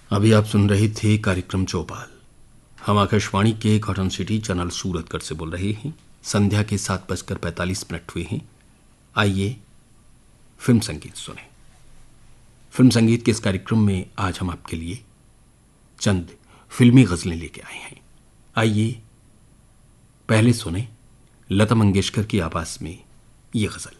अभी आप सुन रहे थे कार्यक्रम चौपाल। हम आकाशवाणी के कॉटन सिटी चैनल सूरतगढ़ से बोल रहे हैं। संध्या के 7:45 हुए हैं। आइए फिल्म संगीत सुने। फिल्म संगीत के इस कार्यक्रम में आज हम आपके लिए चंद फिल्मी गज़लें लेके आए हैं। आइए पहले सुने लता मंगेशकर की आवाज़ में ये गज़ल।